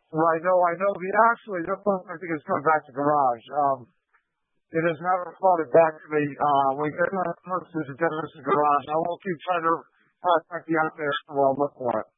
Right, no, I know. Actually, this one I think is coming back to garage. It has not responded back to me. We get to the garage. I will keep trying to contact you out there, so I'll look for it.